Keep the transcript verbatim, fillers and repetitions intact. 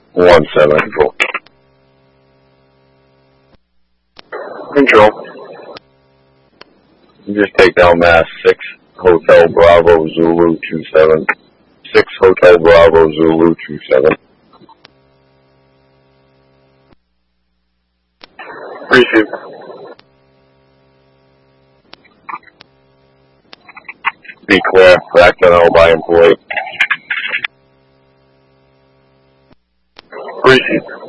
One seven control. Control. Just take down mass six Hotel Bravo Zulu two seven. Six Hotel Bravo Zulu two seven. Receive. Be clear. Cracked on L by employee. Receive.